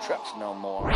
trucks no more.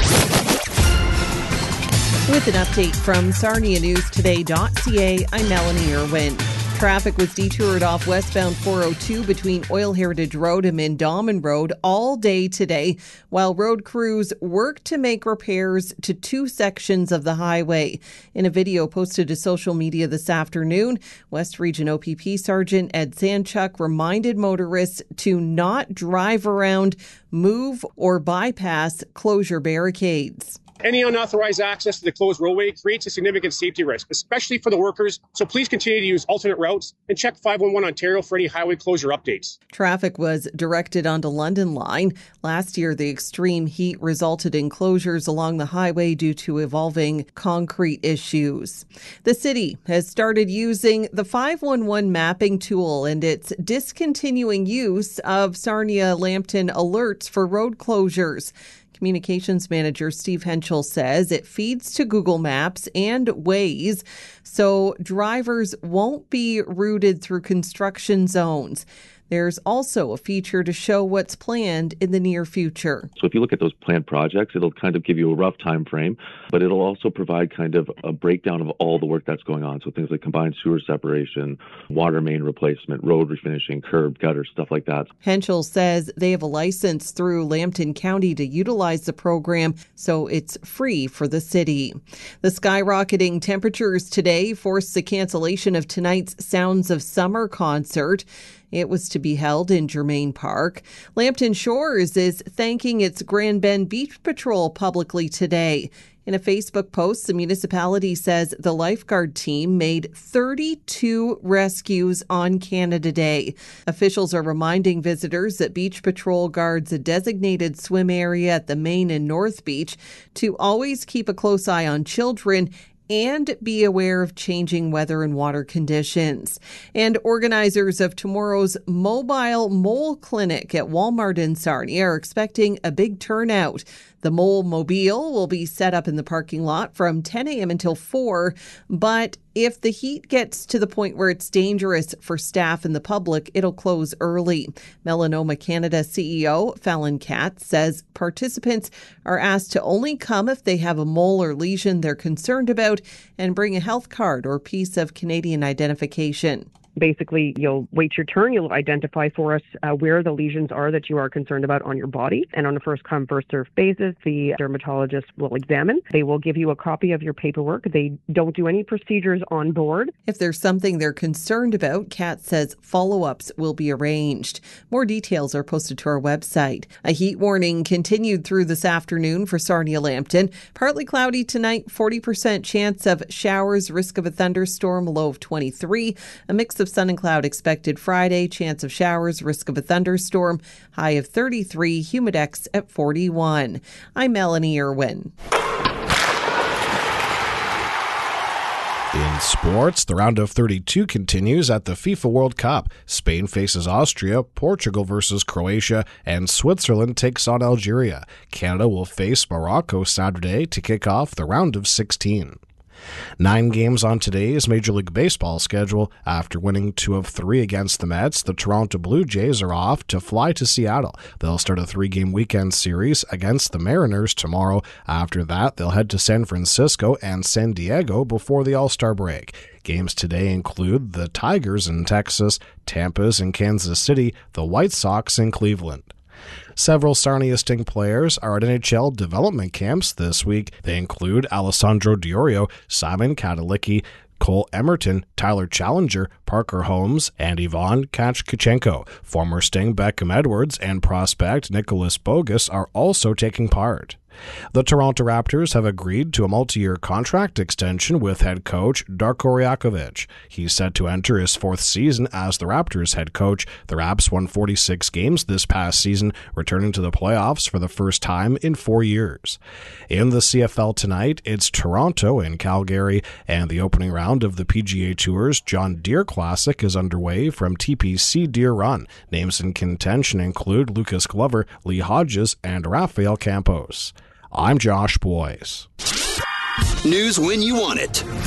With an update from SarniaNewsToday.ca, I'm Melanie Irwin. Traffic was detoured off westbound 402 between Oil Heritage Road and Mindaumen Road all day today, while road crews worked to make repairs to two sections of the highway. In a video posted to social media this afternoon, West Region OPP Sergeant Ed Sanchuk reminded motorists to not drive around, move, or bypass closure barricades. Any unauthorized access to the closed roadway creates a significant safety risk, especially for the workers. So please continue to use alternate routes and check 511 Ontario for any highway closure updates. Traffic was directed onto London Line. Last year, the extreme heat resulted in closures along the highway due to evolving concrete issues. The city has started using the 511 mapping tool, and it's discontinuing use of Sarnia Lambton alerts for road closures. Communications manager Steve Henschel says it feeds to Google Maps and Waze, so drivers won't be routed through construction zones. There's also a feature to show what's planned in the near future. So if you look at those planned projects, it'll kind of give you a rough time frame, but it'll also provide kind of a breakdown of all the work that's going on. So things like combined sewer separation, water main replacement, road refinishing, curb, gutter, stuff like that. Henschel says they have a license through Lambton County to utilize the program, so it's free for the city. The skyrocketing temperatures today forced the cancellation of tonight's Sounds of Summer concert. It was to be held in Germain Park. Lambton Shores is thanking its Grand Bend Beach Patrol publicly today. In a Facebook post, the municipality says the lifeguard team made 32 rescues on Canada Day. Officials are reminding visitors that Beach Patrol guards a designated swim area at the Main and North Beach to always keep a close eye on children and be aware of changing weather and water conditions. And organizers of tomorrow's Mobile Mole Clinic at Walmart in Sarnia are expecting a big turnout. The Mole Mobile will be set up in the parking lot from 10 a.m. until 4, but if the heat gets to the point where it's dangerous for staff and the public, it'll close early. Melanoma Canada CEO Fallon Katz says participants are asked to only come if they have a mole or lesion they're concerned about and bring a health card or piece of Canadian identification. Basically, you'll wait your turn. You'll identify for us where the lesions are that you are concerned about on your body. And on a first-come, first-served basis, the dermatologist will examine. They will give you a copy of your paperwork. They don't do any procedures on board. If there's something they're concerned about, Kat says follow-ups will be arranged. More details are posted to our website. A heat warning continued through this afternoon for Sarnia Lambton. Partly cloudy tonight, 40% chance of showers, risk of a thunderstorm, low of 23. A mix of sun and cloud expected Friday, chance of showers, risk of a thunderstorm, high of 33, humidex at 41. I'm Melanie Irwin. In sports, the round of 32 continues at the FIFA World Cup. Spain faces Austria, Portugal versus Croatia, and Switzerland takes on Algeria. Canada will face Morocco Saturday to kick off the round of 16. 9 games on today's Major League Baseball schedule. After winning 2 of 3 against the Mets, the Toronto Blue Jays are off to fly to Seattle. They'll start a 3-game weekend series against the Mariners tomorrow. After that, they'll head to San Francisco and San Diego before the All-Star break. Games today include the Tigers in Texas, Tampa's in Kansas City, the White Sox in Cleveland. Several Sarnia Sting players are at NHL development camps this week. They include Alessandro Diorio, Simon Katalicki, Cole Emerton, Tyler Challenger, Parker Holmes, and Ivan Kachkichenko. Former Sting Beckham Edwards and prospect Nicholas Bogus are also taking part. The Toronto Raptors have agreed to a multi-year contract extension with head coach Darko Rajakovic. He's set to enter his 4th season as the Raptors head coach. The Raps won 46 games this past season, returning to the playoffs for the first time in 4 years. In the CFL tonight, it's Toronto and Calgary, and the opening round of the PGA Tour's John Deere Classic is underway from TPC Deere Run. Names in contention include Lucas Glover, Lee Hodges, and Rafael Campos. I'm Josh Boyce. News when you want it.